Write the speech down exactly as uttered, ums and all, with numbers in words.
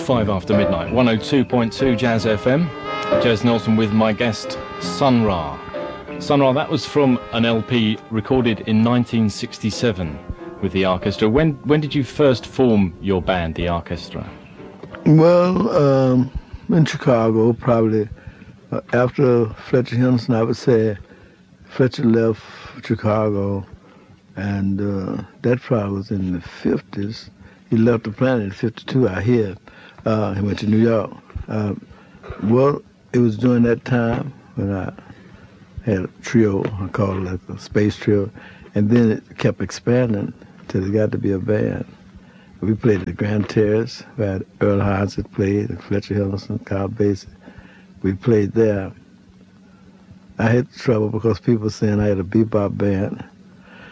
five after midnight, one oh two point two Jazz F M. Jez Nelson with my guest, Sun Ra. Sun Ra, that was from an L P recorded in nineteen sixty-seven with the orchestra. When when did you first form your band, the orchestra? Well, um, in Chicago, probably uh, after Fletcher Henderson, I would say Fletcher left Chicago, and uh, that probably was in the fifties. He left the planet in fifty-two, I hear. Uh, he went to New York. Uh, well, it was during that time when I had a trio, I called it like a space trio, and then it kept expanding till it got to be a band. We played at the Grand Terrace, where Earl Hines had played, and Fletcher Henderson, Kyle Basie. We played there. I had trouble because people were saying I had a bebop band.